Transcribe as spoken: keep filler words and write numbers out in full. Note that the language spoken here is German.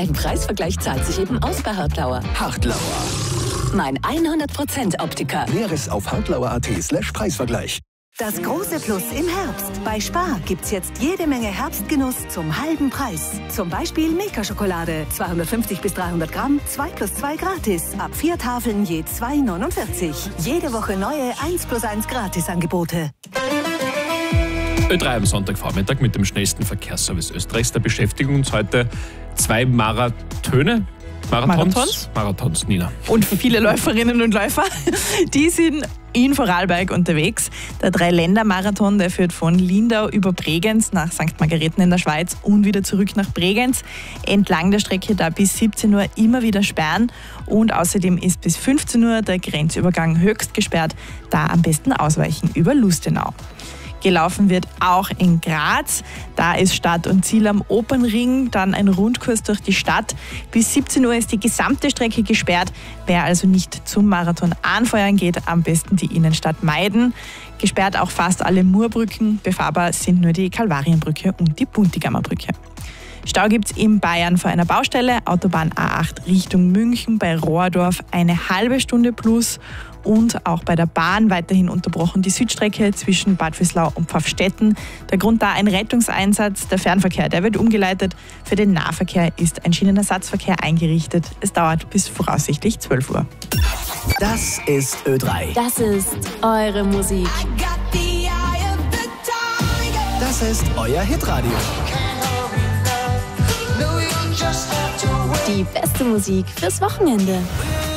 Ein Preisvergleich zahlt sich eben aus bei Hartlauer. Hartlauer. Mein hundert Prozent Optiker. Näheres auf hartlauer.at slash Preisvergleich. Das große Plus im Herbst. Bei Spar gibt's jetzt jede Menge Herbstgenuss zum halben Preis. Zum Beispiel Milka-Schokolade. zweihundertfünfzig bis dreihundert Gramm, zwei plus zwei gratis. Ab vier Tafeln je zwei neunundvierzig. Jede Woche neue eins plus eins Gratisangebote. Ö drei am Sonntagvormittag mit dem schnellsten Verkehrsservice Österreichs. Da beschäftigen uns heute zwei Marathöne. Marathons? Marathons? Marathons, Nina. Und viele Läuferinnen und Läufer, die sind in Vorarlberg unterwegs. Der Drei-Länder-Marathon, der führt von Lindau über Bregenz nach Sankt Margarethen in der Schweiz und wieder zurück nach Bregenz. Entlang der Strecke da bis siebzehn Uhr immer wieder sperren. Und außerdem ist bis fünfzehn Uhr der Grenzübergang höchst gesperrt. Da am besten ausweichen über Lustenau. Gelaufen wird auch in Graz. Da ist Start und Ziel am Opernring, dann ein Rundkurs durch die Stadt. Bis siebzehn Uhr ist die gesamte Strecke gesperrt. Wer also nicht zum Marathon anfeuern geht, am besten die Innenstadt meiden. Gesperrt auch fast alle Murbrücken. Befahrbar sind nur die Kalvarienbrücke und die Buntigammer Brücke. Stau gibt es in Bayern vor einer Baustelle, Autobahn A acht Richtung München bei Rohrdorf eine halbe Stunde plus. Und auch bei der Bahn weiterhin unterbrochen die Südstrecke zwischen Bad Vöslau und Pfaffstätten. Der Grund da ein Rettungseinsatz. Der Fernverkehr, der wird umgeleitet. Für den Nahverkehr ist ein Schienenersatzverkehr eingerichtet. Es dauert bis voraussichtlich zwölf Uhr. Das ist Ö drei. Das ist eure Musik. Das ist euer Hitradio. Die beste Musik fürs Wochenende.